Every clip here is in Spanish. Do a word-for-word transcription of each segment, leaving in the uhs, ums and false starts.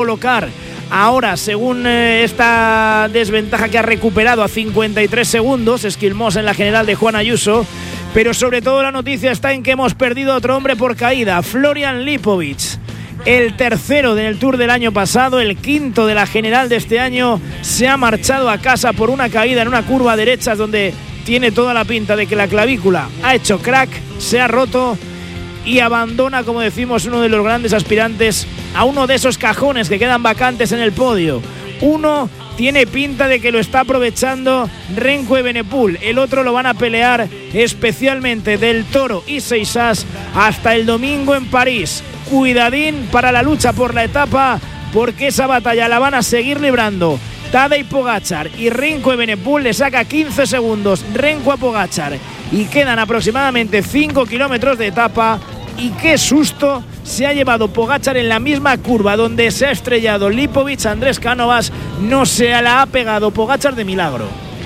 colocar ahora, según eh, esta desventaja que ha recuperado a cincuenta y tres segundos, Esquilmós en la general de Juan Ayuso. Pero sobre todo la noticia está en que hemos perdido a otro hombre por caída, Florian Lipovic. El tercero del Tour del año pasado, el quinto de la general de este año, se ha marchado a casa por una caída en una curva derecha donde tiene toda la pinta de que la clavícula ha hecho crack, se ha roto y abandona, como decimos, uno de los grandes aspirantes a uno de esos cajones que quedan vacantes en el podio. Uno tiene pinta de que lo está aprovechando Renko Evenepoel, el otro lo van a pelear especialmente Del Toro y Seixas hasta el domingo en París. Cuidadín para la lucha por la etapa, porque esa batalla la van a seguir librando Tadej Pogačar y Renko Evenepoel. Le saca quince segundos Renko a Pogačar y quedan aproximadamente cinco kilómetros de etapa. Y qué susto se ha llevado Pogačar en la misma curva donde se ha estrellado Lipovic. Andrés Cánovas no se la ha pegado Pogačar de milagro.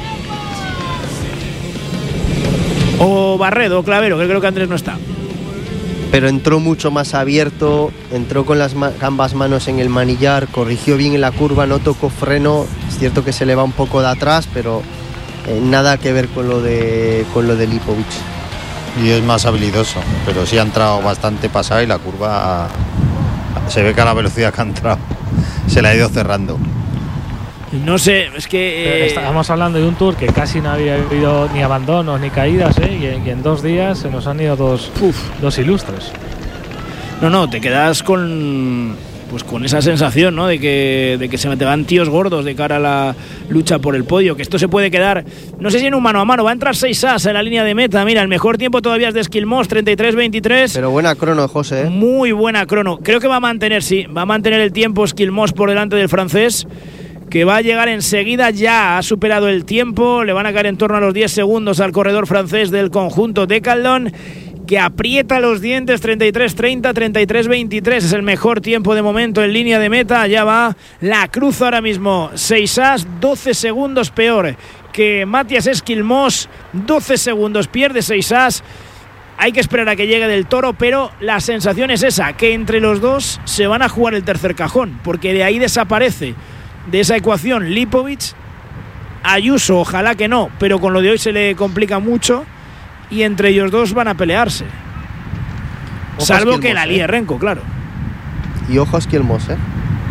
O Barredo, Clavero, que creo que Andrés no está. Pero entró mucho más abierto, entró con las ma- ambas manos en el manillar, corrigió bien en la curva, no tocó freno. Es cierto que se le va un poco de atrás, pero eh, nada que ver con lo de con lo de Lipovic. Y es más habilidoso, pero sí ha entrado bastante pasado y la curva se ve que a la velocidad que ha entrado se la ha ido cerrando. No sé, es que... Eh... Estamos hablando de un Tour que casi no había habido ni abandonos ni caídas, ¿eh? y, en, y en dos días se nos han ido dos, uf, dos ilustres. No, no, te quedas con... pues con esa sensación, ¿no? De que, de que se te van tíos gordos de cara a la lucha por el podio, que esto se puede quedar, no sé si en un mano a mano, va a entrar Seixas en la línea de meta. Mira, el mejor tiempo todavía es de Esquilmós, treinta y tres veintitrés. Pero buena crono, José, ¿eh? Muy buena crono. Creo que va a mantener, sí, va a mantener el tiempo Esquilmós por delante del francés, que va a llegar enseguida. Ya ha superado el tiempo, le van a caer en torno a los diez segundos al corredor francés del conjunto Decathlon, que aprieta los dientes. Treinta y tres treinta, treinta y tres veintitrés es el mejor tiempo de momento en línea de meta. Allá va la cruz ahora mismo Seixas, doce segundos peor que Matías Esquilmós, doce segundos pierde Seixas. Hay que esperar a que llegue Del Toro, pero la sensación es esa, que entre los dos se van a jugar el tercer cajón, porque de ahí desaparece de esa ecuación Lipovic. Ayuso, ojalá que no, pero con lo de hoy se le complica mucho. Y entre ellos dos van a pelearse. Ojo, salvo que la líe Renko, claro. Y ojo a Esquilmós, ¿eh?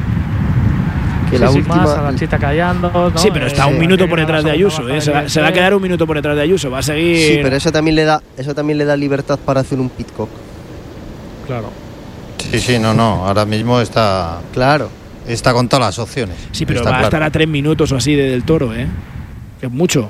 Que sí, la sí, última... más a la chita callando, ¿no? Sí, pero está eh, un minuto por detrás de Ayuso, ¿eh? se, va, se va a quedar un minuto por detrás de Ayuso. Va a seguir... Sí, pero eso también le da, eso también le da libertad para hacer un pitcock. Claro. Sí, sí, no, no. Ahora mismo está... Claro. Está con todas las opciones. Sí, pero está va claro. a estar a tres minutos o así de Del Toro, ¿eh? Es mucho.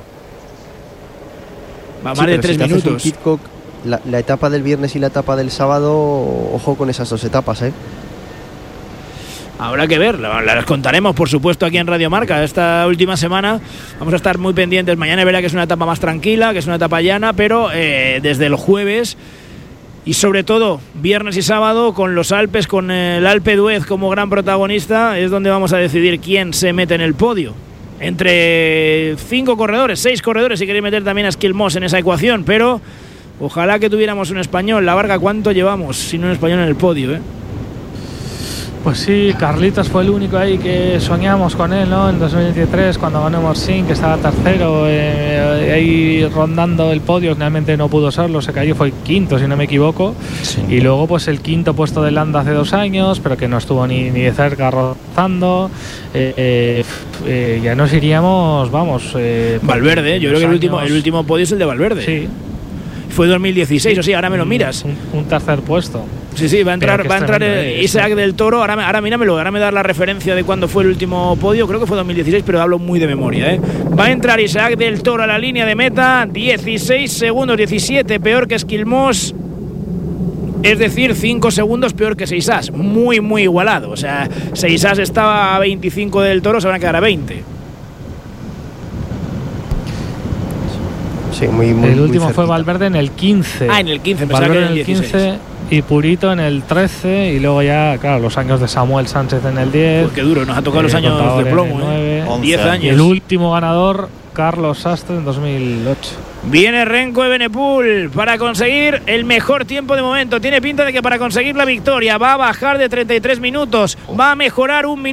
Va Sí, más de pero tres si te haces minutos. un pitcock, la, la etapa del viernes y la etapa del sábado, ojo con esas dos etapas, ¿eh? Habrá que ver, las contaremos por supuesto aquí en Radio Marca esta última semana. Vamos a estar muy pendientes. Mañana verá que es una etapa más tranquila, que es una etapa llana, pero eh, desde el jueves y sobre todo viernes y sábado, con los Alpes, con el Alpe d'Huez como gran protagonista, es donde vamos a decidir quién se mete en el podio. Entre cinco corredores, seis corredores, si queréis meter también a Esquilmós en esa ecuación, pero ojalá que tuviéramos un español. La Varga, ¿cuánto llevamos sin un español en el podio, eh? Pues sí, Carlitos fue el único ahí que soñamos con él, ¿no? En dos mil veintitrés, cuando ganó Morsín, que estaba tercero, eh, ahí rondando el podio. Finalmente no pudo serlo, se cayó, fue quinto, si no me equivoco. Sí. Y luego, pues el quinto puesto de Landa hace dos años, pero que no estuvo ni, ni de cerca rozando. Eh, eh, eh, ya nos iríamos, vamos. Eh, Valverde, yo creo que el último, el último podio es el de Valverde. Sí. Fue dos mil dieciséis, sí, o sí, ahora me lo miras. Un, un tercer puesto. Sí, sí, va a entrar, va a entrar Isaac Del Toro. Ahora, ahora míramelo, ahora me da la referencia de cuándo fue el último podio. Creo que fue dos mil dieciséis, pero hablo muy de memoria, ¿eh? Va a entrar Isaac Del Toro a la línea de meta. dieciséis segundos, diecisiete, peor que Esquilmós. Es decir, cinco segundos peor que Seixas. Muy, muy igualado. O sea, Seixas estaba a veinticinco del Toro, se van a quedar a veinte. Sí, muy, muy, el último muy fue Valverde en el quince. Ah, en el quince, Valverde que en el, el quince y Purito en el trece. Y luego ya, claro, los años de Samuel Sánchez en el diez. Pues qué duro, nos ha tocado eh, los años de plomo, ¿eh? diez años. Y el último ganador, Carlos Sastre, en dos mil ocho. Viene Renko Evenepoel para conseguir el mejor tiempo de momento. Tiene pinta de que para conseguir la victoria va a bajar de treinta y tres minutos, va a mejorar un minuto.